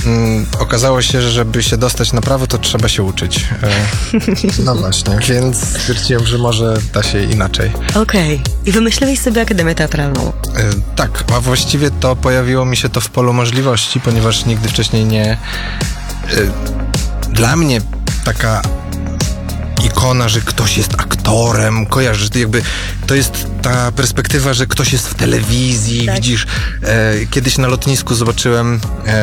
okazało się, że żeby się dostać na prawo, to trzeba się uczyć. No właśnie, więc stwierdziłem, że może da się inaczej. Okej. I wymyśliłeś sobie Akademię Teatralną. Tak, a właściwie to pojawiło mi się to w polu możliwości, ponieważ nigdy wcześniej nie... Dla mnie taka ikona, że ktoś jest aktorem, kojarzysz, jakby to jest ta perspektywa, że ktoś jest w telewizji, tak. Widzisz, kiedyś na lotnisku zobaczyłem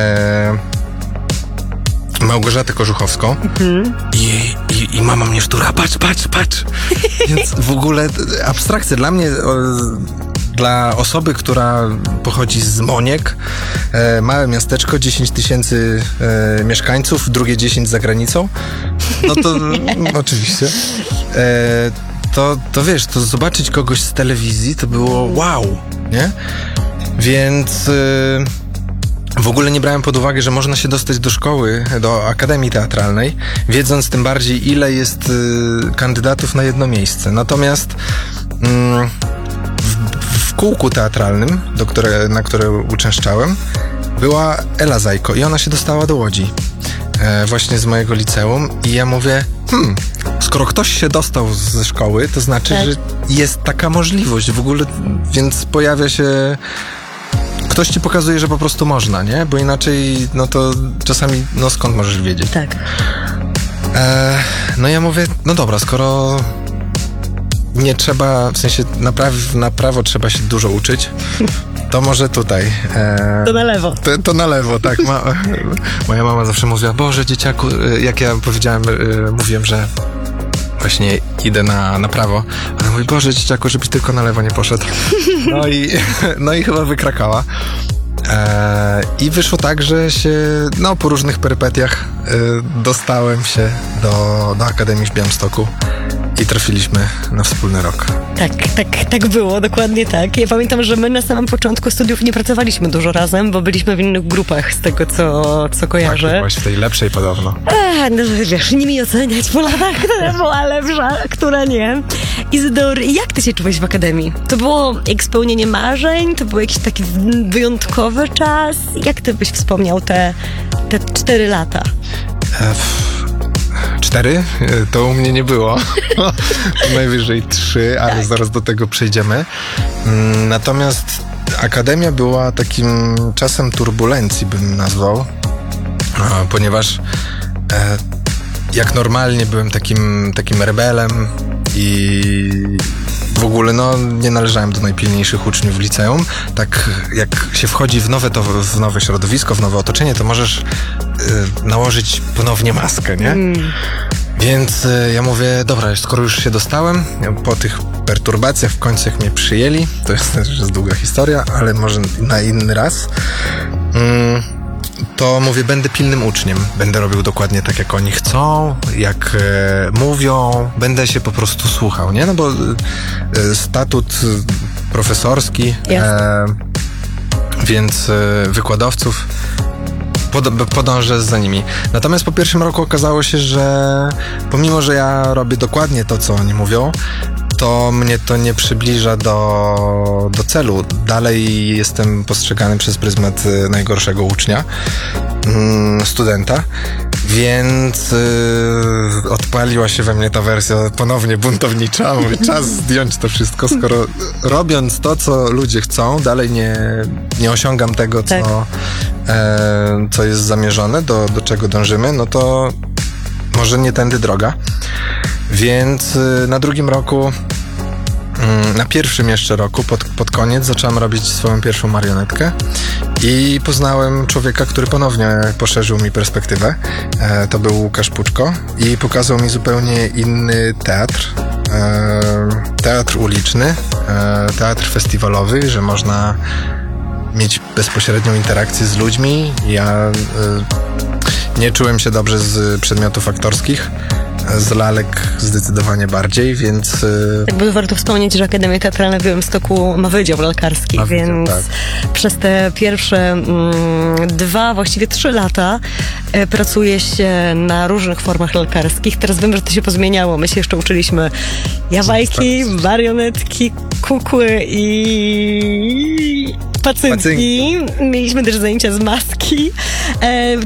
Małgorzatę Korzuchowską i mama mnie sztura, patrz. Więc w ogóle abstrakcja dla mnie, dla osoby, która pochodzi z Moniek, małe miasteczko, 10 000 mieszkańców, drugie 10 za granicą, no to oczywiście. To wiesz, to zobaczyć kogoś z telewizji to było wow, nie? Więc w ogóle nie brałem pod uwagę, że można się dostać do szkoły, do Akademii Teatralnej, wiedząc tym bardziej, ile jest kandydatów na jedno miejsce. Natomiast w kółku teatralnym, na które uczęszczałem, była Ela Zajko i ona się dostała do Łodzi, właśnie z mojego liceum, i ja mówię, skoro ktoś się dostał ze szkoły, to znaczy, tak, że jest taka możliwość w ogóle, więc pojawia się... Ktoś ci pokazuje, że po prostu można, nie? Bo inaczej, no to czasami, no skąd możesz wiedzieć? Tak. No ja mówię, no dobra, skoro nie trzeba, w sensie na prawo trzeba się dużo uczyć, to może tutaj. To na lewo. To na lewo, tak. Moja mama zawsze mówiła, Boże, dzieciaku, jak ja mówiłem, że właśnie idę na prawo. Ale mówi, Boże, dzieciaku, żebyś tylko na lewo nie poszedł. No i chyba wykrakała. I wyszło tak, że się, no po różnych perypetiach dostałem się do Akademii w Białymstoku i trafiliśmy na wspólny rok. Tak było, dokładnie tak. Ja pamiętam, że my na samym początku studiów nie pracowaliśmy dużo razem, bo byliśmy w innych grupach, z tego co kojarzę. Tak, byłaś w tej lepszej podobno. No wiesz, nie mi oceniać po latach, która była lepsza, która nie. Izydor, jak ty się czułeś w Akademii? To było jak spełnienie marzeń? To był jakiś taki wyjątkowy czas? Jak ty byś wspomniał te 4 lata? 4? To u mnie nie było. Najwyżej 3, ale tak, zaraz do tego przejdziemy. Natomiast Akademia była takim czasem turbulencji, bym nazwał, ponieważ jak normalnie byłem takim rebelem i w ogóle nie należałem do najpilniejszych uczniów w liceum. Tak jak się wchodzi w nowe środowisko, w nowe otoczenie, to możesz nałożyć ponownie maskę, nie? Więc ja mówię, dobra, skoro już się dostałem, po tych perturbacjach w końcu jak mnie przyjęli, to jest długa historia, ale może na inny raz, to mówię, będę pilnym uczniem. Będę robił dokładnie tak, jak oni chcą, jak mówią. Będę się po prostu słuchał, nie? No bo statut profesorski, więc wykładowców podążę za nimi. Natomiast po pierwszym roku okazało się, że pomimo, że ja robię dokładnie to, co oni mówią, to mnie to nie przybliża do celu. Dalej jestem postrzegany przez pryzmat najgorszego ucznia, studenta, więc odpaliła się we mnie ta wersja ponownie buntownicza. Mówię, czas zdjąć to wszystko, skoro robiąc to, co ludzie chcą, dalej nie osiągam tego, co jest zamierzone, do czego dążymy, no to może nie tędy droga. Więc na drugim roku, na pierwszym jeszcze roku, pod koniec, zacząłem robić swoją pierwszą marionetkę i poznałem człowieka, który ponownie poszerzył mi perspektywę. To był Łukasz Puczko i pokazał mi zupełnie inny teatr. Teatr uliczny, teatr festiwalowy, że można mieć bezpośrednią interakcję z ludźmi. Ja nie czułem się dobrze z przedmiotów aktorskich, z lalek zdecydowanie bardziej, więc... Jakby warto wspomnieć, że Akademia Teatralna w Białymstoku ma wydział lalkarski, więc tak, przez te pierwsze 2, właściwie 3 lata pracuje się na różnych formach lalkarskich. Teraz wiem, że to się pozmieniało. My się jeszcze uczyliśmy jawajki, marionetki, kukły i pacynki. Mieliśmy też zajęcia z maski.